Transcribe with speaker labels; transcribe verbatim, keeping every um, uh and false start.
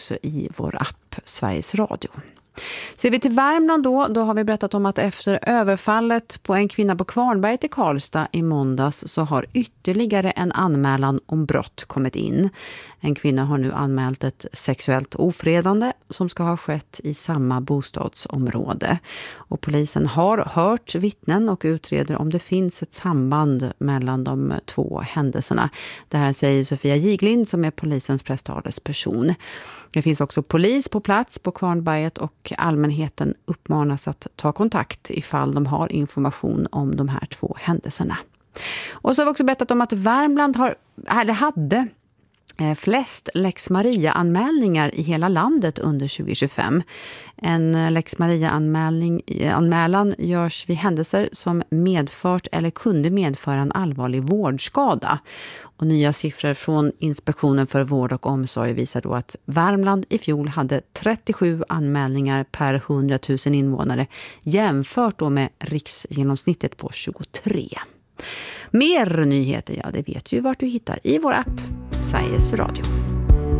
Speaker 1: också i vår app Sveriges Radio. Ser vi till Värmland då, då har vi berättat om att efter överfallet på en kvinna på Kvarnberget i Karlstad i måndags så har ytterligare en anmälan om brott kommit in. En kvinna har nu anmält ett sexuellt ofredande som ska ha skett i samma bostadsområde. Och polisen har hört vittnen och utreder om det finns ett samband mellan de två händelserna. Det här säger Sofia Giglind som är polisens presstalesperson. Det finns också polis på plats på Kvarnberget och allmänheten uppmanas att ta kontakt ifall de har information om de här två händelserna. Och så har vi också berättat om att Värmland har, eller hade flest Lex Maria-anmälningar i hela landet under tjugo tjugofem. En Lex Maria-anmälan görs vid händelser som medfört eller kunde medföra en allvarlig vårdskada. Och nya siffror från Inspektionen för vård och omsorg visar då att Värmland i fjol hade trettiosju anmälningar per hundratusen invånare jämfört då med riksgenomsnittet på tjugotre. Mer nyheter, ja det vet ju vart du hittar i vår app Sveriges Radio.